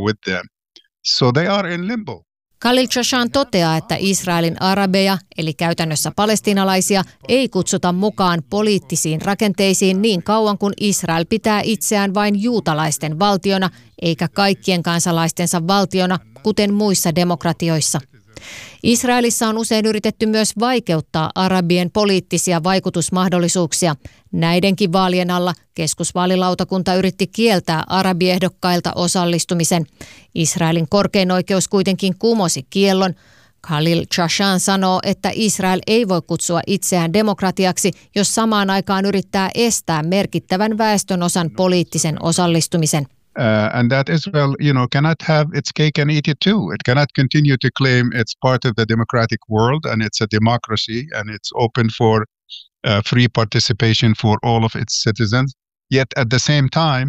with them. So they are in limbo. Khalil Shashan toteaa, että Israelin arabeja, eli käytännössä palestiinalaisia, ei kutsuta mukaan poliittisiin rakenteisiin niin kauan kuin Israel pitää itseään vain juutalaisten valtiona, eikä kaikkien kansalaistensa valtiona, kuten muissa demokratioissa. Israelissa on usein yritetty myös vaikeuttaa arabien poliittisia vaikutusmahdollisuuksia. Näidenkin vaalien alla keskusvaalilautakunta yritti kieltää arabiehdokkailta osallistumisen. Israelin korkein oikeus kuitenkin kumosi kiellon. Khalil Shashan sanoo, että Israel ei voi kutsua itseään demokratiaksi, jos samaan aikaan yrittää estää merkittävän väestönosan poliittisen osallistumisen. And that Israel, cannot have its cake and eat it too. It cannot continue to claim it's part of the democratic world and it's a democracy and it's open for free participation for all of its citizens. Yet at the same time,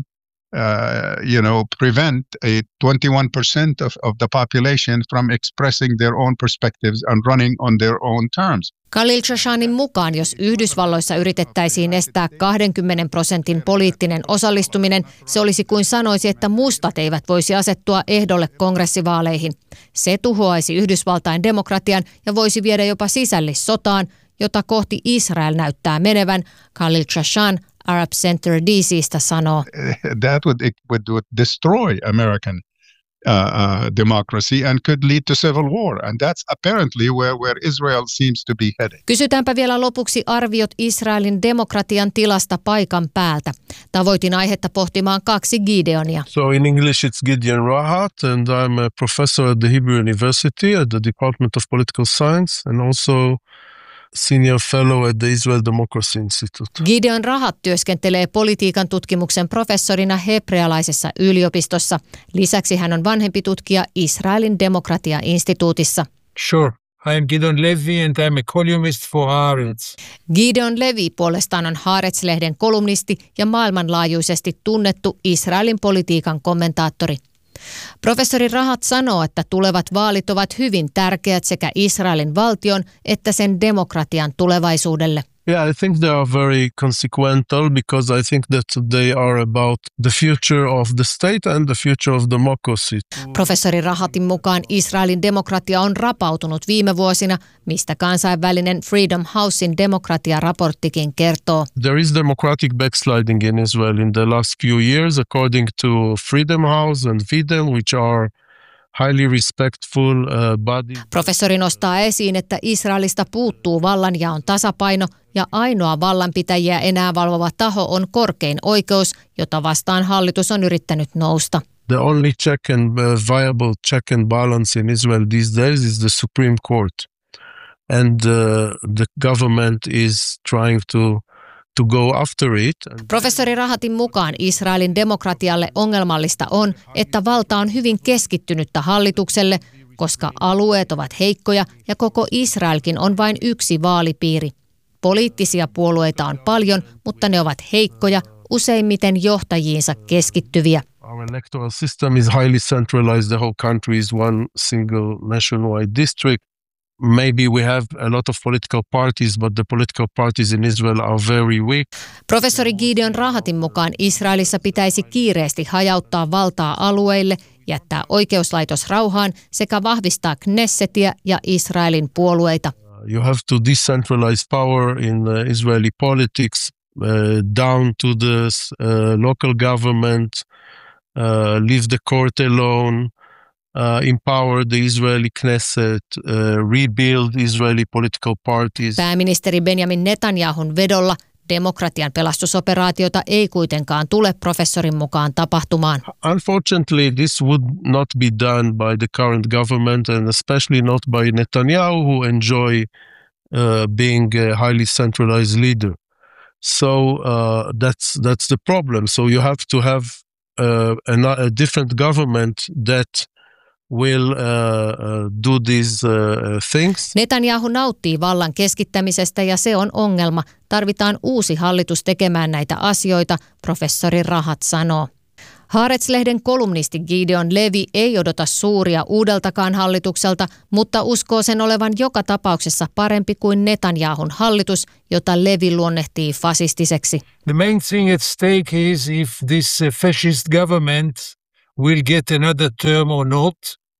prevent a 21% of the population from expressing their own perspectives and running on their own terms. Khalil Shashanin mukaan, jos Yhdysvalloissa yritettäisiin estää 20% poliittinen osallistuminen, se olisi kuin sanoisi, että mustat eivät voisi asettua ehdolle kongressivaaleihin. Se tuhoaisi Yhdysvaltain demokratian ja voisi viedä jopa sisällissotaan, jota kohti Israel näyttää menevän. Khalil Shashan Arab Center DC:stä sanoo. That would destroy American democracy and could lead to civil war. And that's apparently where Israel seems to be heading. Kysytäänpä vielä lopuksi arviot Israelin demokratian tilasta paikan päältä. Tavoitin aihetta pohtimaan 2 Gideonia. So in English it's Gideon Rahat and I'm a professor at the Hebrew University at the Department of Political Science and also Senior Fellow at the Israel Democracy Institute. Gideon Rahat työskentelee politiikan tutkimuksen professorina hebrealaisessa yliopistossa. Lisäksi hän on vanhempi tutkija Israelin demokratia-instituutissa. Sure. I am Gideon Levy and I'm a columnist for Haaretz. Gideon Levy puolestaan on Haaretz-lehden kolumnisti ja maailmanlaajuisesti tunnettu Israelin politiikan kommentaattori. Professori Rahat sanoo, että tulevat vaalit ovat hyvin tärkeät sekä Israelin valtion että sen demokratian tulevaisuudelle. Yeah, I think they are very consequential because I think that they are about the future of the state and the future of democracy. Professori Rahatin mukaan Israelin demokratia on rapautunut viime vuosina, mistä kansainvälinen Freedom Housein demokratiaraporttikin kertoo. There is democratic backsliding in Israel in the last few years according to Freedom House and Fidel, which are highly respectful body. Professori nostaa esiin, että Israelista puuttuu vallanjaon tasapaino ja ainoa vallanpitäjiä enää valvova taho on korkein oikeus, jota vastaan hallitus on yrittänyt nousta. The only viable check and balance in Israel these days is the Supreme Court. And the government is trying to go after it. Professori Rahatin mukaan Israelin demokratialle ongelmallista on, että valta on hyvin keskittynyttä hallitukselle, koska alueet ovat heikkoja ja koko Israelkin on vain yksi vaalipiiri. Poliittisia puolueita on paljon, mutta ne ovat heikkoja, useimmiten johtajiinsa keskittyviä. Our electoral system is highly centralized. The whole country is one single nationwide district. Maybe we have a lot of political parties, but the political parties in Israel are very weak. Professori Gideon Rahatin mukaan Israelissa pitäisi kiireesti hajauttaa valtaa alueille, jättää oikeuslaitos rauhaan sekä vahvistaa Knessetiä ja Israelin puolueita. You have to decentralize power in Israeli politics down to the local government, leave the court alone. Empower the Israeli Knesset, rebuild Israeli political parties. Pääministeri Benjamin Netanyahun vedolla demokratian pelastusoperaatiota ei kuitenkaan tule professorin mukaan tapahtumaan. Unfortunately, this would not be done by the current government and especially not by Netanyahu, who enjoy being a highly centralized leader. So that's the problem. So you have to have a different government that will do these things. Netanyahu nauttii vallan keskittämisestä ja se on ongelma. Tarvitaan uusi hallitus tekemään näitä asioita, professori Rahat sanoo. Haaretz-lehden kolumnisti Gideon Levy ei odota suuria uudeltakaan hallitukselta, mutta uskoo sen olevan joka tapauksessa parempi kuin Netanyahun hallitus, jota Levy luonnehtii fasistiseksi. The main thing at stake is if this fascist government will get another term or not.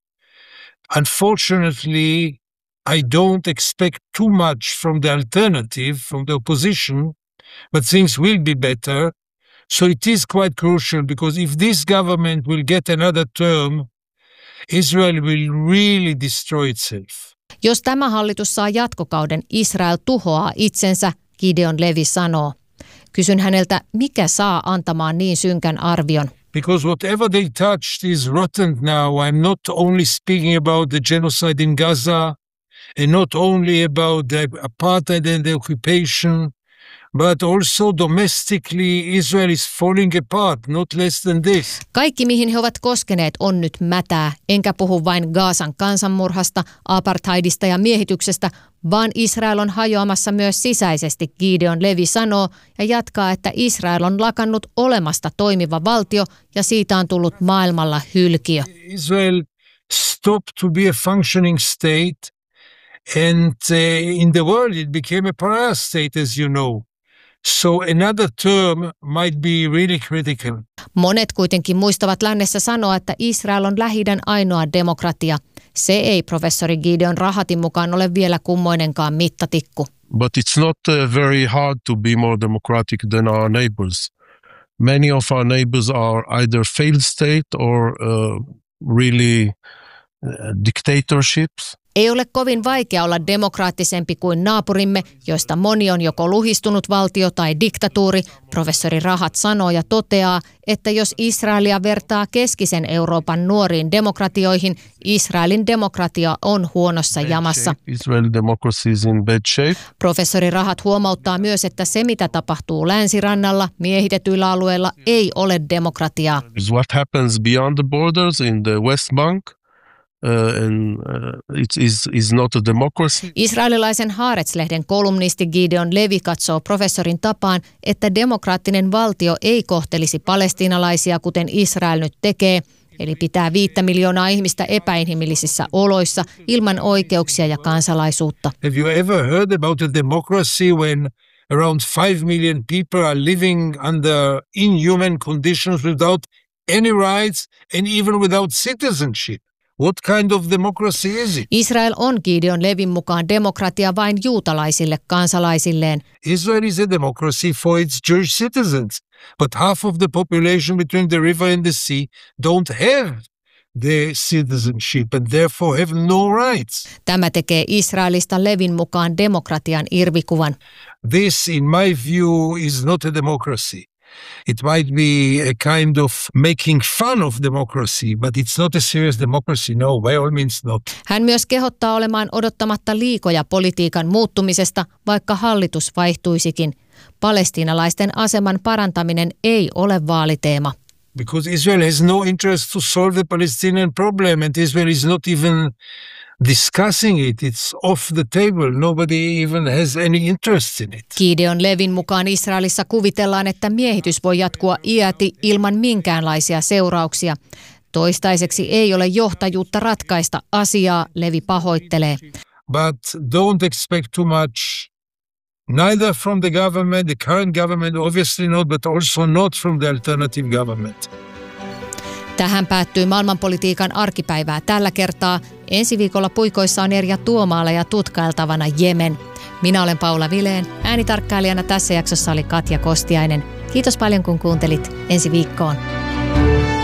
Unfortunately, I don't expect too much from the alternative, from the opposition, but things will be better. So it is quite crucial, because if this government will get another term, Israel will really destroy itself. Jos tämä hallitus saa jatkokauden, Israel tuhoaa itsensä, Gideon Levy sanoo. Kysyn häneltä, mikä saa antamaan niin synkän arvion. Because whatever they touched is rotten now. I'm not only speaking about the genocide in Gaza, and not only about the apartheid and the occupation, but also domestically Israel is falling apart, not less than this. Kaikki, mihin he ovat koskeneet, on nyt mätää. Enkä puhu vain Gazan kansanmurhasta, apartheidista ja miehityksestä, vaan Israel on hajoamassa myös sisäisesti, Gideon Levy sanoo, ja jatkaa, että Israel on lakannut olemasta toimiva valtio ja siitä on tullut maailmalla hylkiö. Israel stopped to be a functioning state, and in the world it became a pariah state, as you know. So another term might be really critical. Monet kuitenkin muistavat lännessä sanoa, että Israel on Lähi-idän ainoa demokratia. Se ei professori Gideon Rahatin mukaan ole vielä kummoinenkaan mittatikku. But it's not very hard to be more democratic than our neighbors. Many of our neighbors are either failed state or really dictatorships. Ei ole kovin vaikea olla demokraattisempi kuin naapurimme, joista moni on joko luhistunut valtio tai diktatuuri. Professori Rahat sanoo ja toteaa, että jos Israelia vertaa keskisen Euroopan nuoriin demokratioihin, Israelin demokratia on huonossa jamassa. Israeli democracy is in bad shape. Professori Rahat huomauttaa myös, että se mitä tapahtuu länsirannalla, miehitetyillä alueilla, ei ole demokratiaa. What happens beyond the borders in the West Bank? It is not a democracy. Israelilaisen Haaretz-lehden kolumnisti Gideon Levy katsoo professorin tapaan, että demokraattinen valtio ei kohtelisi palestiinalaisia, kuten Israel nyt tekee, eli pitää 5 miljoonaa ihmistä epäinhimillisissä oloissa ilman oikeuksia ja kansalaisuutta. Have you ever heard about a democracy when around 5 million people are living under inhuman conditions without any rights and even without citizenship? What kind of democracy is it? Israel on Gideon Levyn mukaan demokratia vain juutalaisille kansalaisilleen. Israel is a democracy for its Jewish citizens, but half of the population between the river and the sea don't have the citizenship and therefore have no rights. Tämä tekee Israelista Levyn mukaan demokratian irvikuvan. This, in my view, is not a democracy. It might be a kind of making fun of democracy, but it's not a serious democracy. No, by all means not. Hän myös kehottaa olemaan odottamatta liikoja politiikan muuttumisesta, vaikka hallitus vaihtuisikin. Palestiinalaisten aseman parantaminen ei ole vaaliteema. Because Israel has no interest to solve the Palestinian problem, and Israel is not even discussing it. It's off the table. Nobody even has any interest in it. Gideon Levyn mukaan Israelissa kuvitellaan, että miehitys voi jatkua iäti ilman minkäänlaisia seurauksia. Toistaiseksi ei ole johtajuutta ratkaista asiaa, Levy pahoittelee. But don't expect too much. Neither from the government, the current government obviously not, but also not from the alternative government. Tähän päättyy maailmanpolitiikan arkipäivää tällä kertaa. Ensi viikolla puikoissa on Erja Tuomaala ja tutkailtavana Jemen. Minä olen Paula Vileen. Äänitarkkailijana tässä jaksossa oli Katja Kostiainen. Kiitos paljon kun kuuntelit. Ensi viikkoon.